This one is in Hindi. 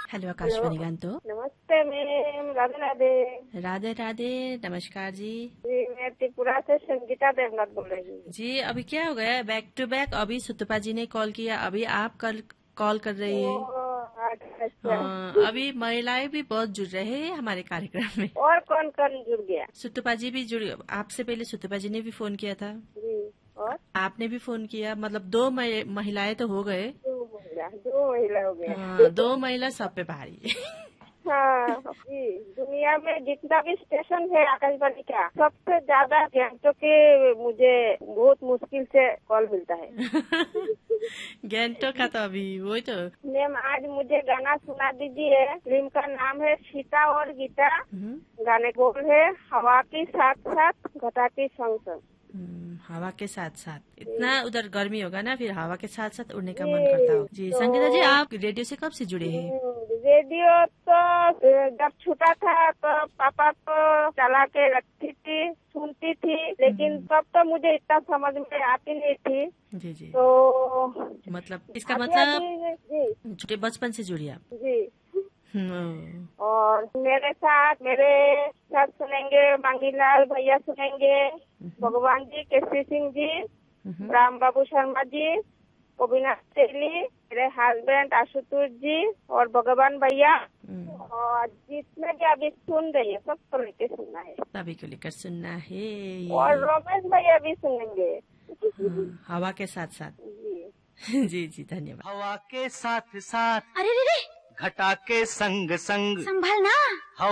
हेलो आकाशवाणी गांतो। नमस्ते मैम, राधे राधे। राधे राधे, नमस्कार जी। जी, मैं त्रिपुरा से संगीता देवनाथ बोल रही हूँ। जी, अभी क्या हो गया, बैक टू बैक अभी सुतपा जी ने कॉल किया, अभी आप कॉल कर रही है। अच्छा। अभी महिलाएं भी बहुत जुड़ रहे हैं हमारे कार्यक्रम में। और कौन कौन जुड़ गया? सुतपा जी भी जुड़, आपसे पहले सुतपा जी ने भी फोन किया था। जी, और आपने भी फोन किया, मतलब दो महिलाएं तो हो गए। दो महिला हो गया। दो महिला सब पे भारी। हाँ जी, दुनिया में जितना भी स्टेशन है आकाशवाणी का, सबसे ज्यादा गैंगटोक के मुझे बहुत मुश्किल से कॉल मिलता है। गैंगटोक का तो अभी वही तो। मैम, आज मुझे गाना सुना दीजिए। फिल्म का नाम है सीता और गीता। गाने बोल है हवा के साथ साथ घटा के संग संग। हवा के साथ साथ इतना उधर गर्मी होगा ना, फिर हवा के साथ साथ उड़ने का जी, मन करता हो। जी तो संगीता जी, आप रेडियो से कब से जुड़े हैं? रेडियो तो जब छूटा था तो पापा तो चला के रखती थी, सुनती थी, लेकिन तब तो मुझे इतना समझ में आती नहीं थी। जी जी। तो मतलब इसका अभी मतलब जी छोटे बचपन से जुड़ी आप। जी। हम्म। और मेरे साथ सुनेंगे मांगीलाल भैया, सुनेंगे भगवान जी, केसी सिंह जी, राम बाबू शर्मा जी, गोपीनाथ तेली, मेरे हस्बैंड आशुतोष जी और भगवान भैया, और जितने भी अभी सुन रही है सबको लेके सुनना है। सभी को लेकर सुनना है और रमेश भैया भी सुनेंगे। हवा के साथ साथ। जी जी जी, धन्यवाद। हवा के साथ साथ, अरे रे रे, घटा के संग संग, संभल ना।